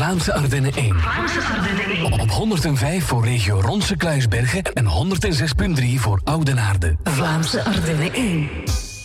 Vlaamse Ardennen 1. Vlaamse Ardennen 1. Op 105 voor regio Ronse Kluisbergen en 106.3 voor Oudenaarde. Vlaamse Ardennen 1.